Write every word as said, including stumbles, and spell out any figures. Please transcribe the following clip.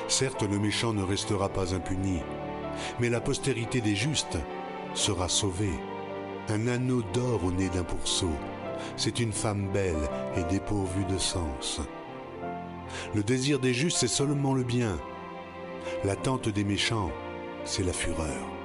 Certes, le méchant ne restera pas impuni, mais la postérité des justes sera sauvée. Un anneau d'or au nez d'un pourceau, c'est une femme belle et dépourvue de sens. Le désir des justes, c'est seulement le bien. L'attente des méchants, c'est la fureur.